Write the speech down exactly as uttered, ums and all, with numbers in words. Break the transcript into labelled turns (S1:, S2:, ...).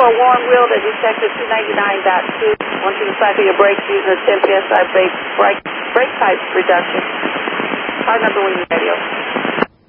S1: a worn wheel to detector two ninety-nine point two. Want you to cycle your brakes using a ten P S I brake, brake, brake type reduction. Car number when you're ready.